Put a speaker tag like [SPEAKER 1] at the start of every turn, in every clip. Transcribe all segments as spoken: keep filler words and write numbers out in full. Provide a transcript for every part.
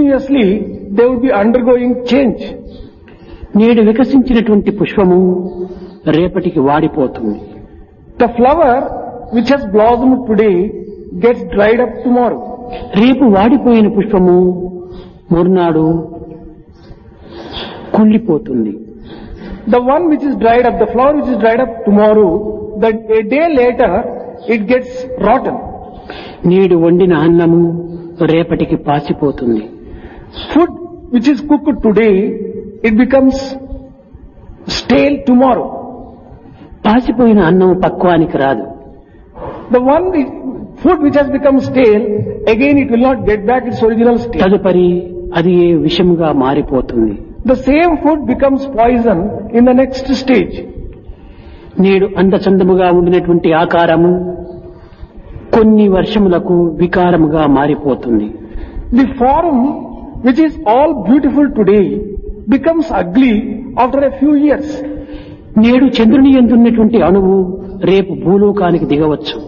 [SPEAKER 1] continuously they would be undergoing change.
[SPEAKER 2] నేడు వికసించినటువంటి పుష్పము రేపటికి వాడిపోతుంది.
[SPEAKER 1] The flower which has blossomed today gets dried up tomorrow.
[SPEAKER 2] రేపు వాడిపోయిన పుష్పము మరునాడు కుళ్ళిపోతుంది.
[SPEAKER 1] The one which is dried up, the flower which is dried up tomorrow, that a day later it gets rotten.
[SPEAKER 2] నేడు వండిన అన్నము రేపటికి పాసిపోతుంది.
[SPEAKER 1] Food which is cooked today, it becomes stale tomorrow.
[SPEAKER 2] పాసిపోయిన అన్నం పక్వానికి రాదు.
[SPEAKER 1] The one which, food which has become stale, again it will not get back its original state.
[SPEAKER 2] తదుపరి అది విషముగా మారిపోతుంది.
[SPEAKER 1] The same food becomes poison in the next stage.
[SPEAKER 2] నేడు అందచందముగా ఉండినటువంటి ఆకారము కొన్ని వర్షములకు వికారముగా మారిపోతుంది.
[SPEAKER 1] The form which is all beautiful today becomes ugly after a few years.
[SPEAKER 2] నేడు చంద్రుని యందున్నటువంటి అణువు రేపు భూలోకానికి దిగవచ్చు.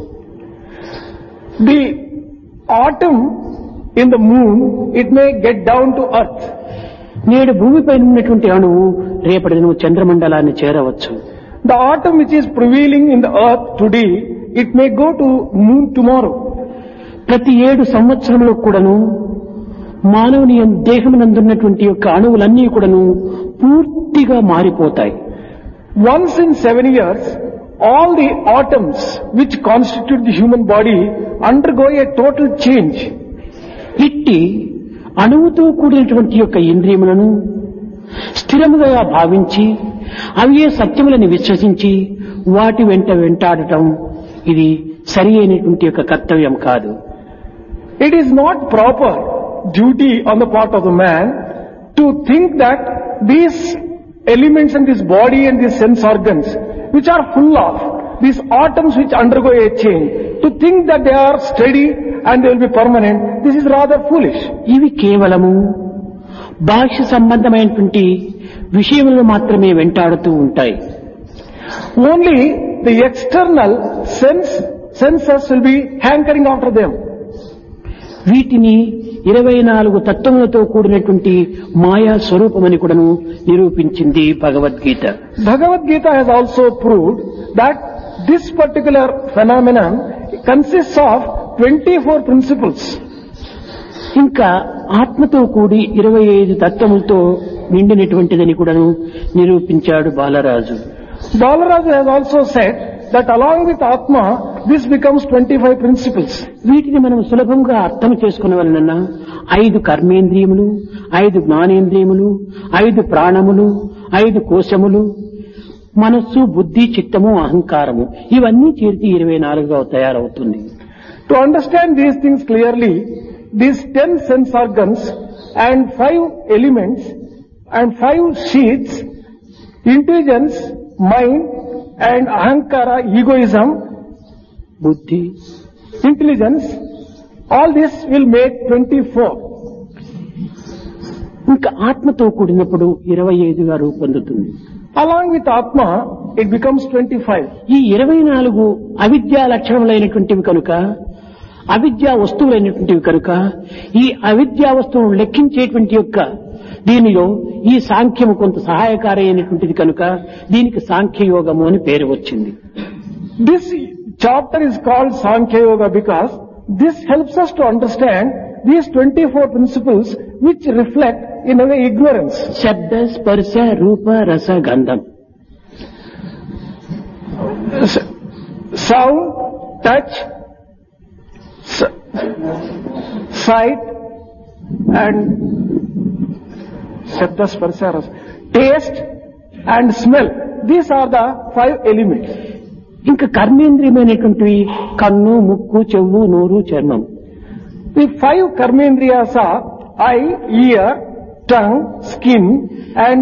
[SPEAKER 1] The atom in the moon, it may get down to earth.
[SPEAKER 2] నేడు భూమిపై ఉన్నటువంటి అణువు రేపటి దినం చంద్రమండలాన్ని చేరవచ్చు.
[SPEAKER 1] The atom which is prevailing in the earth today, it may go to moon tomorrow.
[SPEAKER 2] ప్రతి ఏడు సంవత్సరంలో కూడాను మానవుని దేహమునందున్నటువంటి యొక్క అణువులన్నీ కూడాను పూర్తిగా మారిపోతాయి.
[SPEAKER 1] Once in seven years, all the atoms which constitute the human body undergo a total change.
[SPEAKER 2] ఇట్టి అణువుతో కూడినటువంటి యొక్క ఇంద్రియములను స్థిరముగా భావించి అవే సత్యములను విశ్వసించి వాటి వెంట వెంటాడటం ఇది సరి అయినటువంటి యొక్క కర్తవ్యం కాదు.
[SPEAKER 1] It is not proper duty on the part of the man to think that these elements in this body and these sense organs which are full of these atoms which undergo a change, to think that they are steady and they will be permanent, this is rather foolish.
[SPEAKER 2] ఇవి కేవలము బాహ్య సంబంధమైనటువంటి విషయములను మాత్రమే వెంటాడుతూ ఉంటాయి.
[SPEAKER 1] Only the external sense senses will be hankering after them.
[SPEAKER 2] వీటిని ఇరవై నాలుగు తత్వములతో కూడినటువంటి మాయా స్వరూపమని కూడాను నిరూపించింది Bhagavad Gita.
[SPEAKER 1] Bhagavad-gita has also proved that this particular phenomenon consists of twenty-four principles.
[SPEAKER 2] ఇంకా ఆత్మతో కూడి ఇరవై ఐదు తత్వములతో నిండినటువంటిదని కూడాను నిరూపించాడు Balaraju.
[SPEAKER 1] Balaraju has also said that along with Atma, this becomes twenty-five principles.
[SPEAKER 2] వీటిని మనం సులభంగా అర్థం చేసుకునేవలన ఐదు కర్మేంద్రియములు, ఐదు జ్ఞానేంద్రియములు, ఐదు ప్రాణములు, ఐదు కోశములు, మనస్సు, బుద్ధి, చిత్తము, అహంకారము ఇవన్నీ చేర్చి ఇరవై నాలుగుగా తయారవుతుంది.
[SPEAKER 1] To understand these things clearly, these ten sense organs and five elements and five sheets, intelligence, mind and ahankara, egoism,
[SPEAKER 2] బుద్ధి,
[SPEAKER 1] intelligence, all this will make twenty-four.
[SPEAKER 2] ఇంకా ఆత్మతో కూడినప్పుడు ఇరవై ఐదుగా రూపొందుతుంది.
[SPEAKER 1] Along with Atma, it becomes twenty-five.
[SPEAKER 2] ఈ ఇరవై నాలుగు అవిద్యా లక్షణములైనటువంటివి కనుక, అవిద్యా వస్తువులైనటువంటివి కనుక, ఈ అవిద్యా వస్తువును లెక్కించేటువంటి యొక్క దీనిలో ఈ సాంఖ్యము కొంత సహాయకారి అయినటువంటిది కనుక దీనికి సాంఖ్యయోగము అని పేరు వచ్చింది.
[SPEAKER 1] This chapter is called Sankhya Yoga because this helps us to understand these twenty-four principles which reflect in our ignorance.
[SPEAKER 2] శబ్ద, స్పర్శ, రూప, రస, గంధం.
[SPEAKER 1] Sound, touch, sight and Shabda, Sparsha, Rasa, taste and smell. These are the five elements.
[SPEAKER 2] ఇంకా కర్మేంద్రియమైనటువంటి కన్ను, ముక్కు, చెవు, నోరు, చర్మం.
[SPEAKER 1] The five karmendriyas are eye, ear, tongue, skin and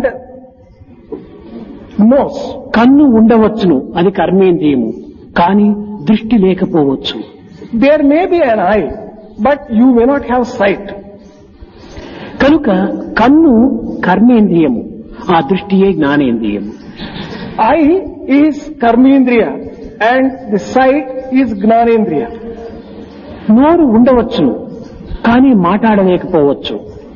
[SPEAKER 1] nose.
[SPEAKER 2] కన్ను ఉండవచ్చును, అది కర్మేంద్రియము, కానీ దృష్టి లేకపోవచ్చు.
[SPEAKER 1] There may be an eye, but you may not have sight.
[SPEAKER 2] కనుక కన్ను కర్మేంద్రియము, ఆ దృష్టియే జ్ఞానేంద్రియము.
[SPEAKER 1] Eye is karmendriya and the sight is gnanendriya.
[SPEAKER 2] నోరు ఉండవచ్చును, కానీ మాట్లాడలేకపోవచ్చు.